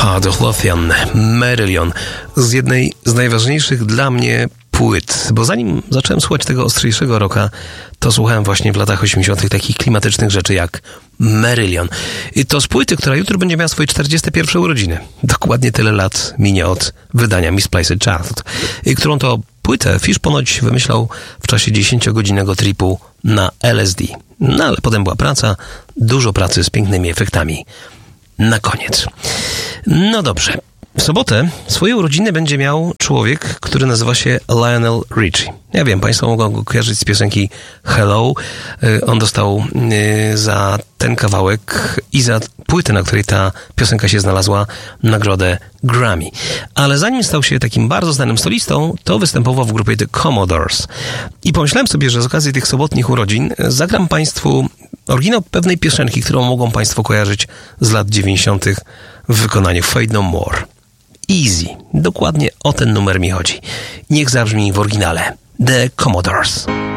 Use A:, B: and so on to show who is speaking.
A: Hard Lothian, Marillion, z jednej z najważniejszych dla mnie płyt, bo zanim zacząłem słuchać tego ostrzejszego rocka, to słuchałem właśnie w latach 80. takich klimatycznych rzeczy jak Marillion. I to z płyty, która jutro będzie miała swoje 41 urodziny. Dokładnie tyle lat minie od wydania Misplaced Child, którą to płytę Fish ponoć wymyślał w czasie 10-godzinnego tripu na LSD. No ale potem była praca, dużo pracy z pięknymi efektami. Na koniec. No dobrze. W sobotę swoje urodziny będzie miał człowiek, który nazywa się Lionel Richie. Ja wiem, Państwo mogą go kojarzyć z piosenki Hello. On dostał za ten kawałek i za płytę, na której ta piosenka się znalazła, nagrodę Grammy. Ale zanim stał się takim bardzo znanym solistą, to występował w grupie The Commodores. I pomyślałem sobie, że z okazji tych sobotnich urodzin zagram Państwu oryginał pewnej piosenki, którą mogą Państwo kojarzyć z lat 90. w wykonaniu Fade No More. Easy. Dokładnie o ten numer mi chodzi. Niech zabrzmi w oryginale. The Commodores.